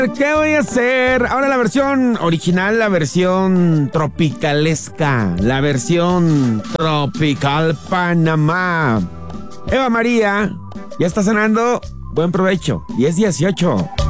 ¿Qué voy a hacer? Ahora la versión original, la versión tropicalesca, la versión tropical Panamá. Eva María, ya está cenando. Buen provecho. 10:18.